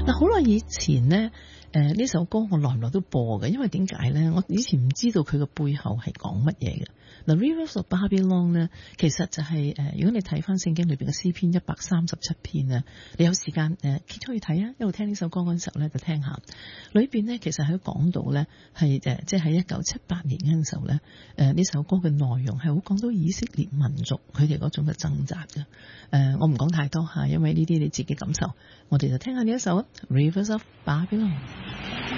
嗱，好耐以前呢，呢首歌我耐唔耐都播嘅，因為點解呢？我以前唔知道佢個背後係講乜嘢嘅。嗱， Rivers of Babylon 呢，其實就係如果你睇翻聖經裏邊嘅詩篇137篇呢，你有時間揭出去睇啊，一路聽呢首歌嗰陣時候咧就聽下。裏邊呢，其實喺講到呢，係即係喺1978年嗰陣時候呢，呢首歌嘅內容係好講到以色列民族佢哋嗰種嘅掙扎嘅。我唔講太多嚇，因為呢啲你自己感受。我哋就聽下呢一首 Rivers of Babylon。